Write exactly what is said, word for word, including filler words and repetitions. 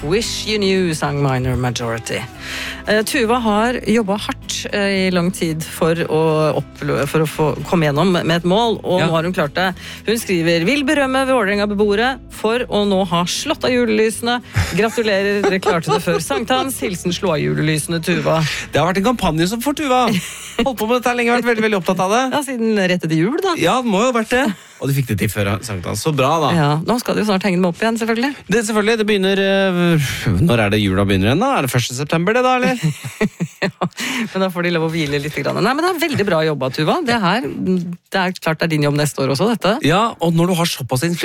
Wish You Knew, sang Minor Majority. Uh, Tuva har jobbet hardt uh, i lang tid for å, opplø- for å få, komme gjennom med et mål, og Ja. nå har hun klart det. Hun skriver, vil berømme Vålerenga-beboere for å nå ha slått av julelysene. Gratulerer, dere klarte det før sankthans. Hilsen slå av julelysene, Tuva. Det har vært en kampanje som for Tuva. Holdt på med dette lenge, vært veldig, veldig opptatt av det. Ja, siden rett etter jul, da. Ja, det må jo ha vært det. Og de fikk det til før sankthans. Så bra, da. Ja, nå skal de jo snart henge dem opp igjen, selvfølgelig. Det, selvfølgelig, det begynner øh, Når er det jula begynner igjen, da? Er det første september, det da, eller? Ja, men da får de lov å hvile litt. Grann. Nei, men det er veldig bra jobba, Tuva. Det her, det er klart det er din jobb neste år også, dette. Ja, og når du har såpass innflytelse